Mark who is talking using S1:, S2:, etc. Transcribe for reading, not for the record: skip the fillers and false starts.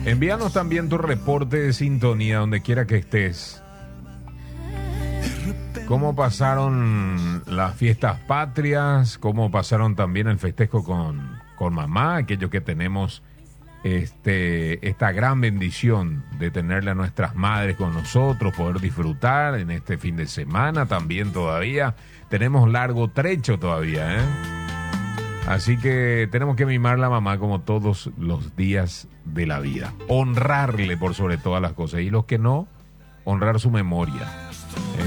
S1: Envíanos también tu reporte de sintonía donde quiera que estés. ¿Cómo pasaron las fiestas patrias? ¿Cómo pasaron también el festejo con mamá? Aquellos que tenemos esta gran bendición de tenerle a nuestras madres con nosotros, poder disfrutar en este fin de semana también todavía. Tenemos largo trecho todavía, ¿eh? Así que tenemos que mimar a la mamá como todos los días de la vida. Honrarle por sobre todas las cosas. Y los que no, honrar su memoria.